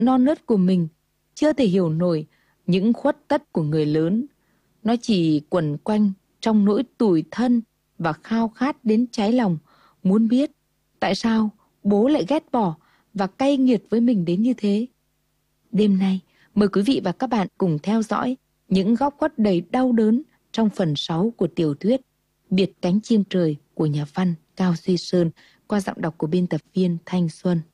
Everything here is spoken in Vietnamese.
non nớt của mình, chưa thể hiểu nổi những khuất tất của người lớn. Nó chỉ quẩn quanh trong nỗi tủi thân và khao khát đến cháy lòng, muốn biết tại sao bố lại ghét bỏ và cay nghiệt với mình đến như thế. Đêm nay, mời quý vị và các bạn cùng theo dõi những góc khuất đầy đau đớn trong phần 6 của tiểu thuyết Biệt cánh chim trời của nhà văn Cao Duy Sơn qua giọng đọc của biên tập viên Thanh Xuân.